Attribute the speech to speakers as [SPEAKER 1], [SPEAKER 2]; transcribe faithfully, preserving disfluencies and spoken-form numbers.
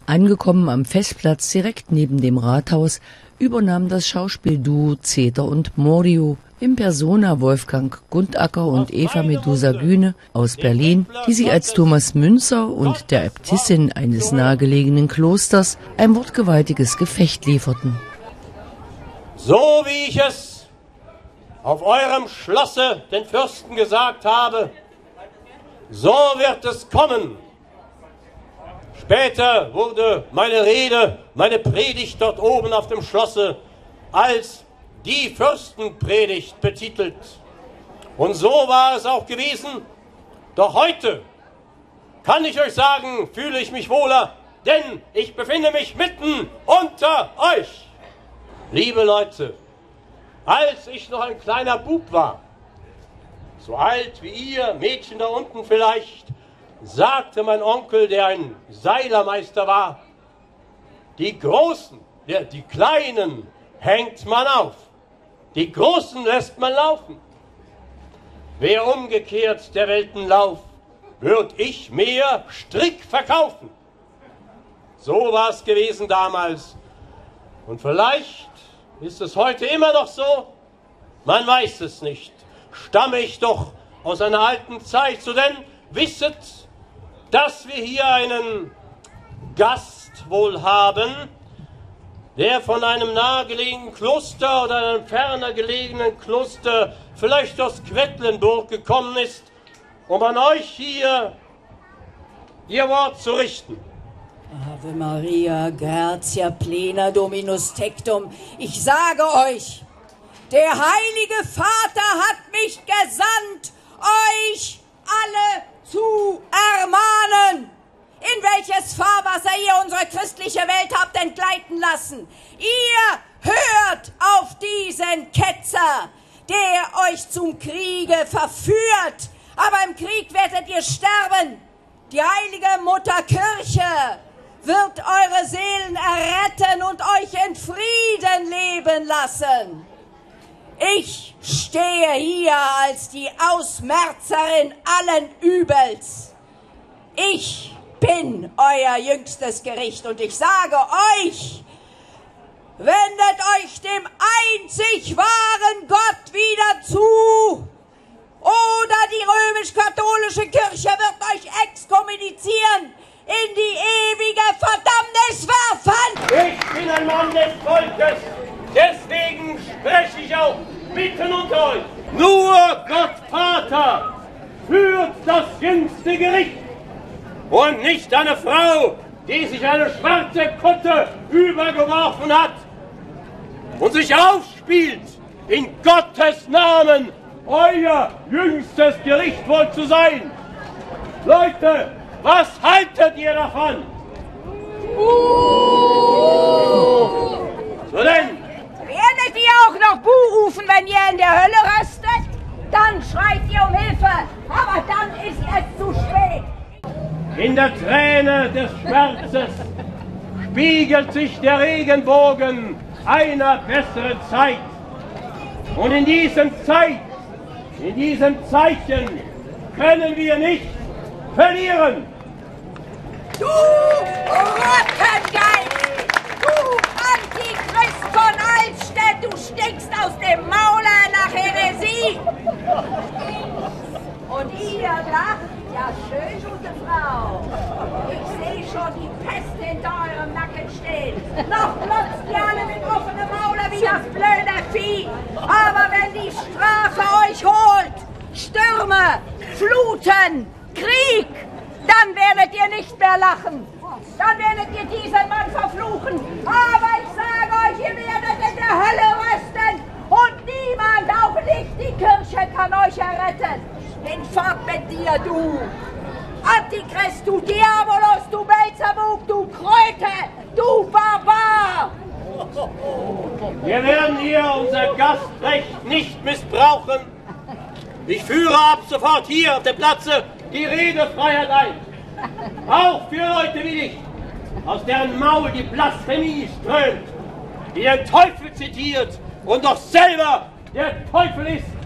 [SPEAKER 1] Angekommen am Festplatz direkt neben dem Rathaus übernahm das Schauspielduo Zeter und Mordio in Persona Wolfgang Gundacker und Eva Medusa Güne aus Berlin, die sich als Thomas Münzer und der Äbtissin eines nahegelegenen Klosters ein wortgewaltiges Gefecht lieferten.
[SPEAKER 2] So wie ich es auf eurem Schlosse den Fürsten gesagt habe, so wird es kommen. Später wurde meine Rede, meine Predigt dort oben auf dem Schlosse als die Fürstenpredigt betitelt. Und so war es auch gewesen. Doch heute, kann ich euch sagen, fühle ich mich wohler, denn ich befinde mich mitten unter euch. Liebe Leute, als ich noch ein kleiner Bub war, so alt wie ihr, Mädchen da unten vielleicht, sagte mein Onkel, der ein Seilermeister war, die Großen, ja, die Kleinen hängt man auf, die Großen lässt man laufen. Wer umgekehrt der Weltenlauf, würd ich mehr Strick verkaufen. So war es gewesen damals. Und vielleicht ist es heute immer noch so, man weiß es nicht. Stamme ich doch aus einer alten Zeit, so denn wisset, dass wir hier einen Gast wohl haben, der von einem nahegelegenen Kloster oder einem ferner gelegenen Kloster, vielleicht aus Quedlinburg gekommen ist, um an euch hier ihr Wort zu richten.
[SPEAKER 3] Ave Maria, gratia plena Dominus tectum. Ich sage euch, der Heilige Vater hat mich gesandt, euch alle zu ermahnen, in welches Fahrwasser ihr unsere christliche Welt habt entgleiten lassen. Ihr hört auf diesen Ketzer, der euch zum Kriege verführt, aber im Krieg werdet ihr sterben. Die heilige Mutter Kirche wird eure Seelen erretten und euch in Frieden leben lassen. Ich stehe hier als die Ausmerzerin allen Übels. Ich bin euer jüngstes Gericht und ich sage euch, wendet euch dem einzig wahren Gott wieder zu, oder die römisch-katholische Kirche wird euch exkommunizieren, in die ewige Verdammnis werfen.
[SPEAKER 2] Ich bin ein Mann des Volkes, deswegen spreche ich auch mitten unter euch. Nur Gott Vater führt das jüngste Gericht und nicht eine Frau, die sich eine schwarze Kutte übergeworfen hat und sich aufspielt, in Gottes Namen euer jüngstes Gericht wohl zu sein. Leute, was haltet ihr davon? So denn,
[SPEAKER 3] werdet ihr auch noch Buh rufen, wenn ihr in der Hölle röstet? Dann schreit ihr um Hilfe, aber dann ist es zu spät.
[SPEAKER 2] In der Träne des Schmerzes spiegelt sich der Regenbogen einer besseren Zeit. Und in diesem Zeit, in diesem Zeichen können wir nicht verlieren.
[SPEAKER 3] Du Rottengeist! Du Antichrist von Altstedt! Du stinkst aus dem Maule nach Häresie! Und ihr lacht? Ja, schön, gute Frau. Ich sehe schon die Pest hinter eurem Nacken stehen. Noch glotzt ihr alle mit offenem Maule wie das blöde Vieh. Aber wenn die Strafe euch holt, Stürme, Fluten, Krieg, dann werdet ihr nicht mehr lachen. Dann werdet ihr diesen Mann verfluchen. Aber ich sage euch, ihr werdet in der Hölle rösten. Und niemand, auch nicht die Kirche, kann euch erretten. Hinfort mit dir, du Antichrist, du Diabolos, du Belzebub, du Kröte, du Barbar.
[SPEAKER 2] Wir werden hier unser Gastrecht nicht missbrauchen. Ich führe ab sofort hier auf dem Platze die Redefreiheit ein. Auch für Leute wie dich, aus deren Maul die Blasphemie strömt, die den Teufel zitiert und doch selber der Teufel ist.